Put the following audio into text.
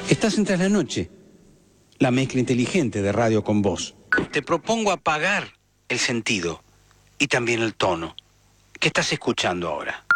Estás en Tras la Noche, la mezcla inteligente de radio con voz. Te propongo apagar el sentido y también el tono. ¿Qué estás escuchando ahora?